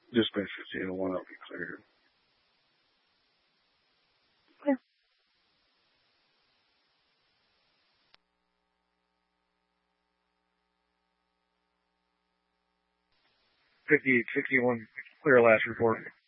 Dispatch 1501, I'll be cleared. Clear. 5861, clear last report.